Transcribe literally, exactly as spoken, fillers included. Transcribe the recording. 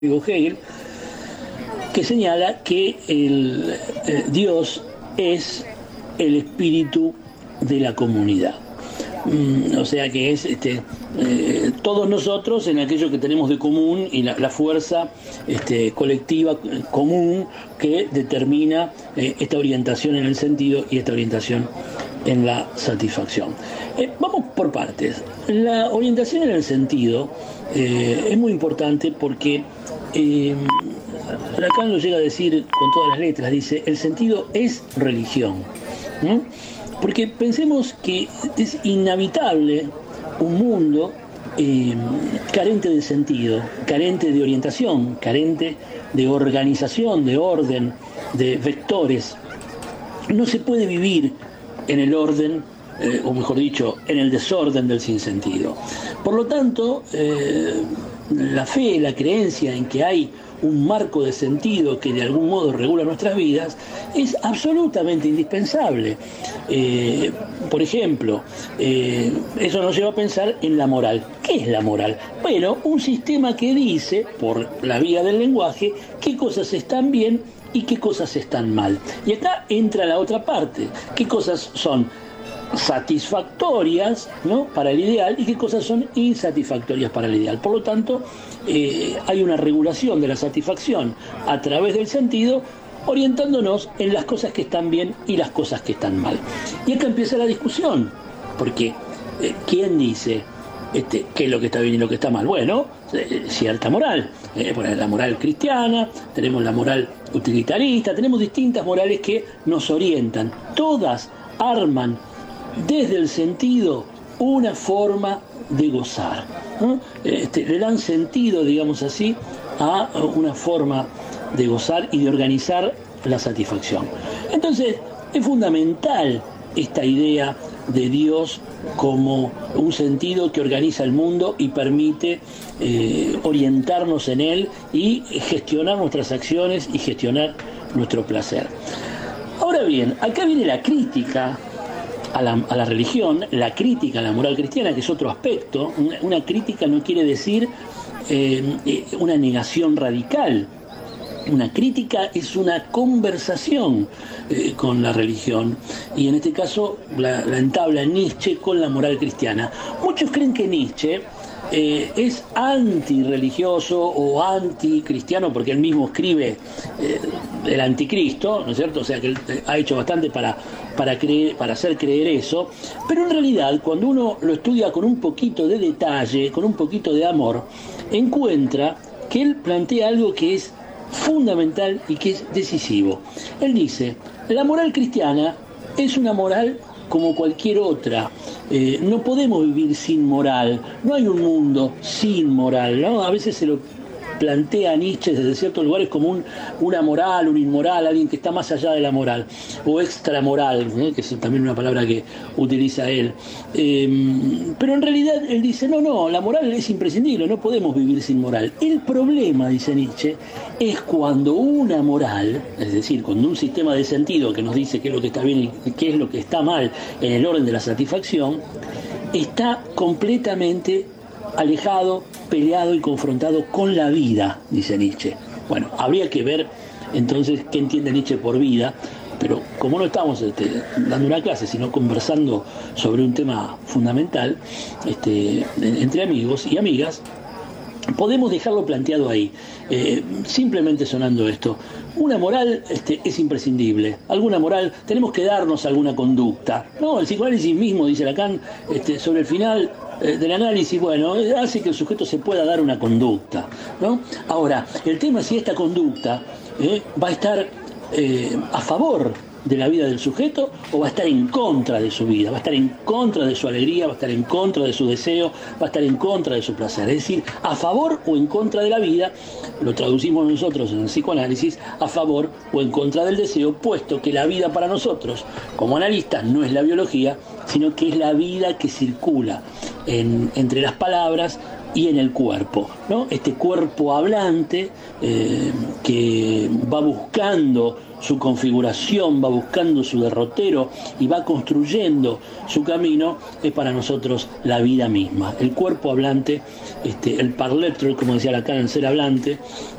Hegel, que señala que el, eh, Dios es el espíritu de la comunidad. Mm, o sea que es este, eh, todos nosotros en aquello que tenemos de común y la, la fuerza este, colectiva común que determina eh, esta orientación en el sentido y esta orientación en la satisfacción. Eh, vamos por partes. La orientación en el sentido eh, es muy importante porque eh, Lacan lo llega a decir con todas las letras, dice, el sentido es religión, ¿no? Porque pensemos que es inhabitable un mundo eh, carente de sentido, carente de orientación, carente de organización, de orden, de vectores. No se puede vivir en el orden, eh, o mejor dicho, en el desorden del sinsentido. Por lo tanto, eh, la fe, la creencia en que hay un marco de sentido que de algún modo regula nuestras vidas es absolutamente indispensable. Eh, por ejemplo, eh, eso nos lleva a pensar en la moral. ¿Qué es la moral? Bueno, un sistema que dice, por la vía del lenguaje, qué cosas están bien y qué cosas están mal. Y acá entra la otra parte. ¿Qué cosas son satisfactorias, ¿no?, para el ideal y qué cosas son insatisfactorias para el ideal? Por lo tanto, eh, hay una regulación de la satisfacción a través del sentido, orientándonos en las cosas que están bien y las cosas que están mal. Y acá empieza la discusión, porque eh, ¿quién dice este, qué es lo que está bien y lo que está mal? Bueno, eh, cierta moral. Eh, bueno, la moral cristiana, tenemos la moral utilitarista, tenemos distintas morales que nos orientan. Todas arman desde el sentido una forma de gozar, ¿no? Este, le dan sentido, digamos así, a una forma de gozar y de organizar la satisfacción. Entonces, es fundamental esta idea de Dios como un sentido que organiza el mundo y permite eh, orientarnos en él y gestionar nuestras acciones y gestionar nuestro placer. Ahora bien, acá viene la crítica A la, a la religión, la crítica a la moral cristiana, que es otro aspecto. Una, una crítica no quiere decir eh, una negación radical. Una crítica es una conversación eh, con la religión, y en este caso la, la entabla Nietzsche con la moral cristiana. Muchos creen que Nietzsche Eh, es antirreligioso o anticristiano porque él mismo escribe eh, el anticristo, ¿no es cierto? O sea que él ha hecho bastante para, para, creer, para hacer creer eso, pero en realidad cuando uno lo estudia con un poquito de detalle, con un poquito de amor, encuentra que él plantea algo que es fundamental y que es decisivo. Él dice, la moral cristiana es una moral como cualquier otra. Eh, no podemos vivir sin moral, no hay un mundo sin moral, ¿no? A veces se lo plantea Nietzsche desde ciertos lugares como un, una moral, un inmoral, alguien que está más allá de la moral, o extramoral, ¿eh?, que es también una palabra que utiliza él. Eh, pero en realidad él dice, no, no, la moral es imprescindible, no podemos vivir sin moral. El problema, dice Nietzsche, es cuando una moral, es decir, cuando un sistema de sentido que nos dice qué es lo que está bien y qué es lo que está mal en el orden de la satisfacción, está completamente alejado, peleado y confrontado con la vida, dice Nietzsche. Bueno, habría que ver entonces qué entiende Nietzsche por vida, pero como no estamos este, dando una clase, sino conversando sobre un tema fundamental este, entre amigos y amigas, podemos dejarlo planteado ahí, eh, simplemente sonando esto. Una moral este, es imprescindible. Alguna moral, tenemos que darnos alguna conducta. No, el psicoanálisis mismo, dice Lacan, este, sobre el final eh, del análisis, bueno, hace que el sujeto se pueda dar una conducta, ¿no? Ahora, el tema es si esta conducta eh, va a estar eh, a favor de la vida del sujeto o va a estar en contra de su vida, va a estar en contra de su alegría, va a estar en contra de su deseo, va a estar en contra de su placer. Es decir, a favor o en contra de la vida, lo traducimos nosotros en el psicoanálisis, a favor o en contra del deseo, puesto que la vida para nosotros, como analistas, no es la biología, sino que es la vida que circula en, entre las palabras y en el cuerpo, ¿no? Este cuerpo hablante eh, que va buscando su configuración, va buscando su derrotero y va construyendo su camino, es para nosotros la vida misma. El cuerpo hablante, este, el parler, como decía Lacan, el ser hablante,